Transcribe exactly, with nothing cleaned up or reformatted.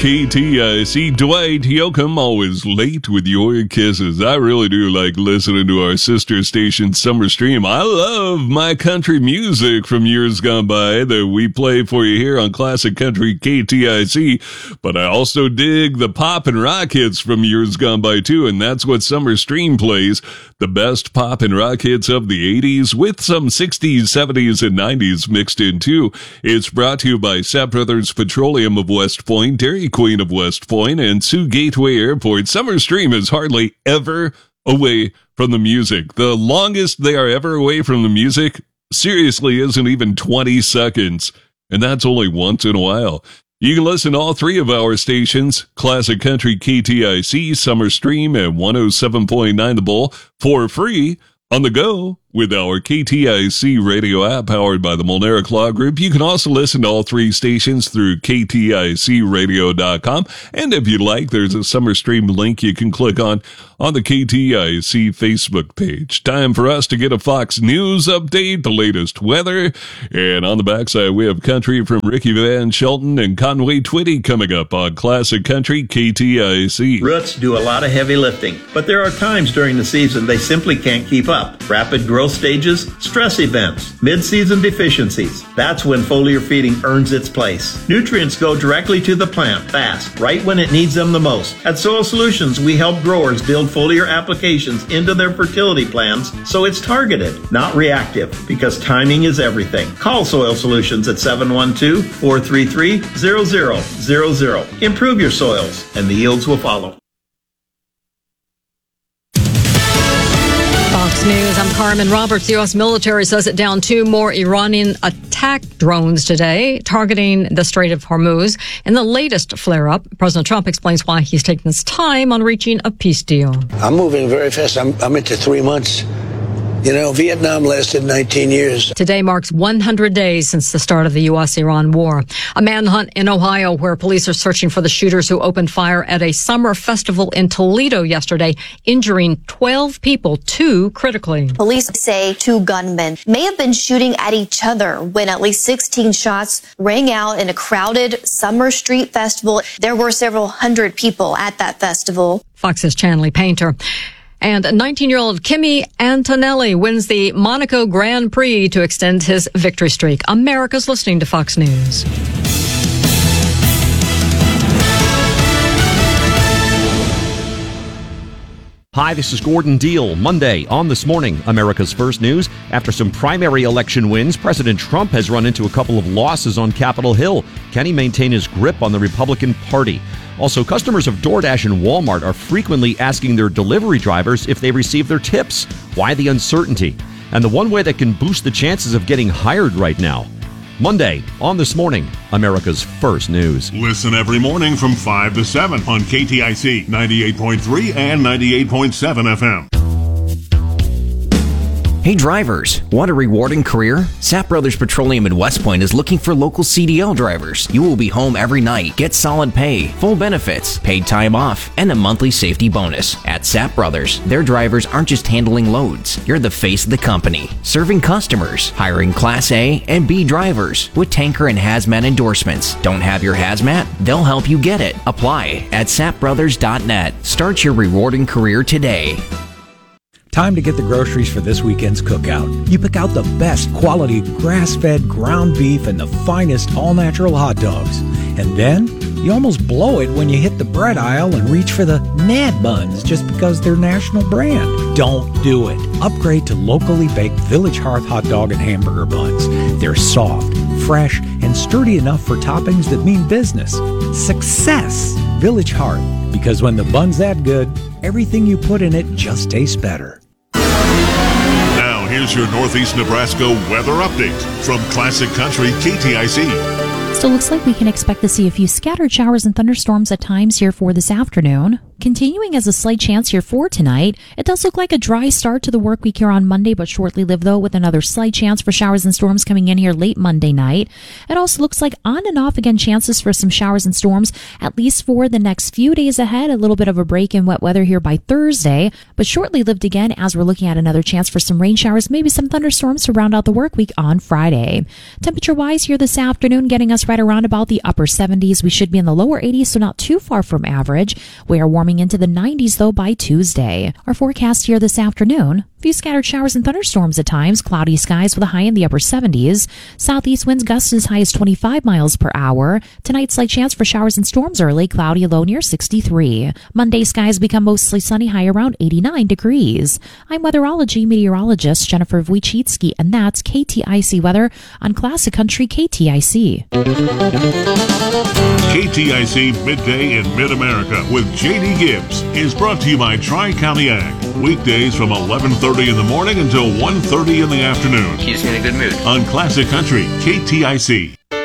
K T I C, Dwight Yoakam, always late with your kisses. I really do like listening to our sister station Summer Stream. I love my country music from years gone by that we play for you here on Classic Country K T I C, but I also dig the pop and rock hits from years gone by too, and that's what Summer Stream plays. The best pop and rock hits of the eighties with some sixties, seventies, and nineties mixed in too. It's brought to you by Sapp Brothers Petroleum of West Point, Dairy Queen of West Point, and Sioux Gateway Airport. Summer Stream is hardly ever away from the music. The longest they are ever away from the music, seriously, isn't even twenty seconds. And that's only once in a while. You can listen to all three of our stations, Classic Country K T I C, Summer Stream, and one oh seven point nine The Bull, for free on the go with our K T I C radio app powered by the Molnaric Law Group. You can also listen to all three stations through K T I C radio dot com. And if you'd like, there's a Summer Stream link you can click on on the K T I C Facebook page. Time for us to get a Fox News update, the latest weather. And on the backside, we have country from Ricky Van Shelton and Conway Twitty coming up on Classic Country K T I C. Roots do a lot of heavy lifting, but there are times during the season they simply can't keep up. Rapid growth stages, stress events, mid-season deficiencies. That's when foliar feeding earns its place. Nutrients go directly to the plant fast, right when it needs them the most. At Soil Solutions, we help growers build foliar applications into their fertility plans so it's targeted, not reactive, because timing is everything. Call Soil Solutions at seven one two, four three three, zero zero zero zero. Improve your soils, and the yields will follow. Fox News, I'm Carmen Roberts. The U S military says it downed two more Iranian attack drones today, targeting the Strait of Hormuz. In the latest flare-up, President Trump explains why he's taking his time on reaching a peace deal. I'm moving very fast. I'm, I'm into three months. You know, Vietnam lasted nineteen years. Today marks one hundred days since the start of the U S Iran war. A manhunt in Ohio where police are searching for the shooters who opened fire at a summer festival in Toledo yesterday, injuring twelve people, two critically. Police say two gunmen may have been shooting at each other when at least sixteen shots rang out in a crowded summer street festival. There were several hundred people at that festival. Fox's Chanley Painter. And nineteen-year-old Kimi Antonelli wins the Monaco Grand Prix to extend his victory streak. America's listening to Fox News. Hi, this is Gordon Deal. Monday on This Morning, America's First News. After some primary election wins, President Trump has run into a couple of losses on Capitol Hill. Can he maintain his grip on the Republican Party? Also, customers of DoorDash and Walmart are frequently asking their delivery drivers if they receive their tips. Why the uncertainty? And the one way that can boost the chances of getting hired right now. Monday on This Morning, America's First News. Listen every morning from five to seven on K T I C ninety-eight point three and ninety-eight point seven F M. Hey drivers, want a rewarding career? Sapp Brothers Petroleum in West Point is looking for local C D L drivers. You will be home every night, get solid pay, full benefits, paid time off, and a monthly safety bonus. At Sapp Brothers, their drivers aren't just handling loads. You're the face of the company, serving customers, hiring Class A and B drivers with tanker and hazmat endorsements. Don't have your hazmat? They'll help you get it. Apply at sapp brothers dot net. Start your rewarding career today. Time to get the groceries for this weekend's cookout. You pick out the best quality grass-fed ground beef and the finest all-natural hot dogs. And then you almost blow it when you hit the bread aisle and reach for the Nad Buns just because they're national brand. Don't do it. Upgrade to locally baked Village Hearth hot dog and hamburger buns. They're soft, fresh, and sturdy enough for toppings that mean business. Success! Village Hearth. Because when the bun's that good, everything you put in it just tastes better. Now, here's your Northeast Nebraska weather update from Classic Country K T I C. Still looks like we can expect to see a few scattered showers and thunderstorms at times here for this afternoon. Continuing as a slight chance here for tonight, it does look like a dry start to the work week here on Monday, but shortly lived though with another slight chance for showers and storms coming in here late Monday night. It also looks like on and off again chances for some showers and storms, at least for the next few days ahead. A little bit of a break in wet weather here by Thursday, but shortly lived again as we're looking at another chance for some rain showers, maybe some thunderstorms to round out the work week on Friday. Temperature wise here this afternoon, getting us right around about the upper seventies. We should be in the lower eighties, so not too far from average. We are warming into the nineties though by Tuesday. Our forecast here this afternoon, a few scattered showers and thunderstorms at times, cloudy skies with a high in the upper seventies. Southeast winds gusts as high as twenty-five miles per hour. Tonight, slight chance for showers and storms early, cloudy, low near sixty-three. Monday, skies become mostly sunny, high around eighty-nine degrees. I'm weatherology meteorologist Jennifer Wojcicki, and that's K T I C weather on Classic Country K T I C. K T I C Midday in Mid-America with J D Gibbs is brought to you by Tri-County Ag. Weekdays from eleven thirty in the morning until one thirty in the afternoon. Keeps me in a good mood. On Classic Country K T I C.